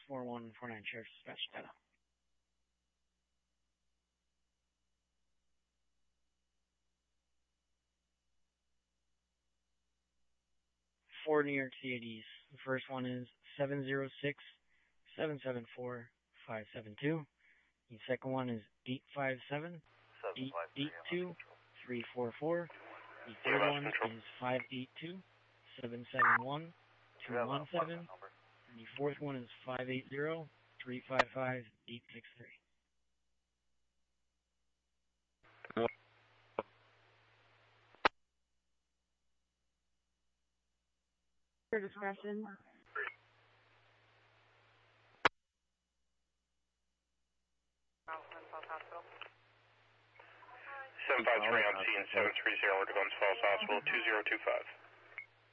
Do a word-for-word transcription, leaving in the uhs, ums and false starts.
four one four nine Sheriff's Dispatch data. Four New York C A Ds. The first one is seven zero six, seven seven four, five seven two. The second one is eight five seven, eight eight two, three four four. The third one is five eight two, seven seven one, two one seven. And the fourth one is five eight zero, three five five, eight six three. Your discretion. seven five three on scene, seven three zero to Glens Falls Hospital, two zero two five.